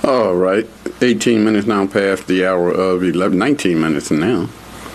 All right, 18 minutes now past the hour of 11, 19 minutes now.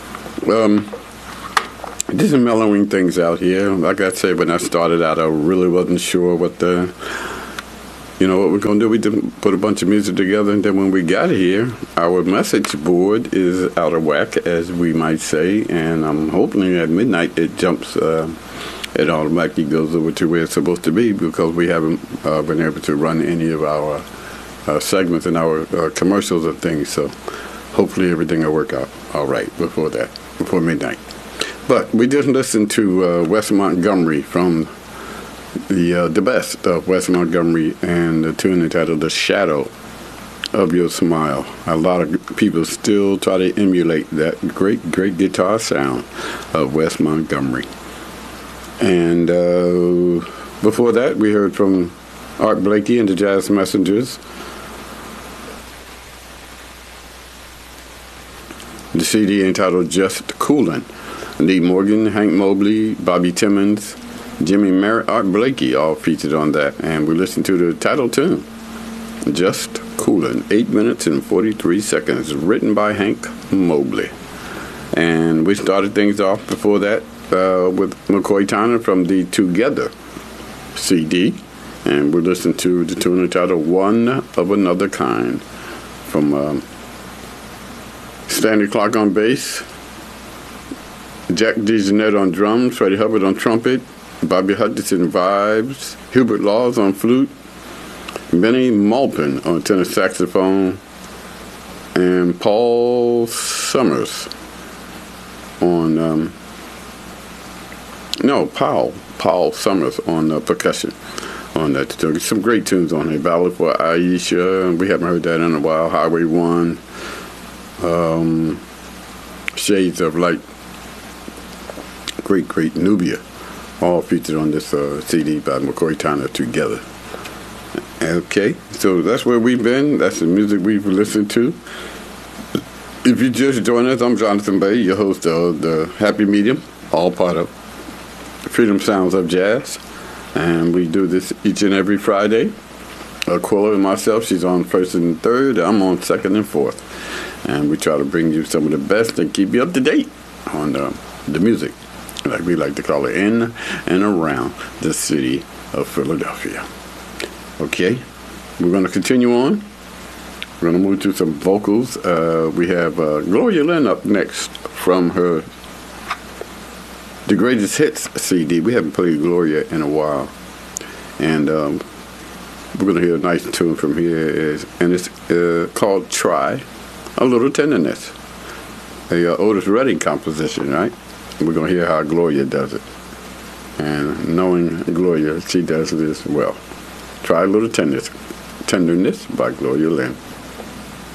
Just mellowing things out here. Like I said, when I started out, I really wasn't sure what we're going to do. We did put a bunch of music together, and then when we got here, our message board is out of whack, as we might say, and I'm hoping at midnight it jumps, it automatically goes over to where it's supposed to be, because we haven't been able to run any of our segments and our commercials and things, so hopefully everything will work out all right before midnight. But we just listened to Wes Montgomery from the best of Wes Montgomery, and the tune entitled "The Shadow of Your Smile." A lot of people still try to emulate that great guitar sound of Wes Montgomery. And before that, we heard from Art Blakey and the Jazz Messengers, the CD entitled "Just Coolin'." Lee Morgan, Hank Mobley, Bobby Timmons, Jimmy Merritt, Art Blakey all featured on that. And we listened to the title tune, "Just Coolin'," 8 minutes and 43 seconds, written by Hank Mobley. And we started things off before that with McCoy Tyner from the Together CD. And we listened to the tune entitled "One of Another Kind" from Stanley Clarke on bass, Jack DeJohnette on drums, Freddie Hubbard on trumpet, Bobby Hutcherson vibes, Hubert Laws on flute, Benny Maupin on tenor saxophone, and Paul Summers on Paul Summers on percussion on that. Some great tunes on there. Ballad for Aisha, we haven't heard that in a while. Highway 1, Shades of Light, great Nubia, all featured on this CD by McCoy Tyner, Together. Okay, so that's where we've been. That's the music we've listened to. If you just joined us, I'm Jonathan Bay, your host of the Happy Medium, all part of Freedom Sounds of Jazz. And we do this each and every Friday. Aquila and myself, she's on first and third. I'm on second and fourth. And we try to bring you some of the best and keep you up to date on the music, like we like to call it, in and around the city of Philadelphia. Okay, we're going to continue on. We're going to move to some vocals. We have Gloria Lynn up next from her The Greatest Hits CD. We haven't played Gloria in a while. And we're going to hear a nice tune from here, and it's called "Try a Little Tenderness," a Otis Redding composition, right? We're going to hear how Gloria does it. And knowing Gloria, she does this well. "Try a Little Tenderness" by Gloria Lynn.